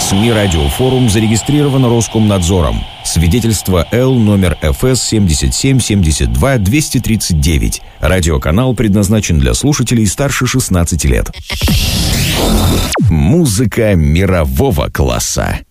СМИ «Радиофорум» зарегистрировано Роскомнадзором. Свидетельство Л номер ФС 7772-239. Радиоканал предназначен для слушателей старше 16 лет. Музыка мирового класса.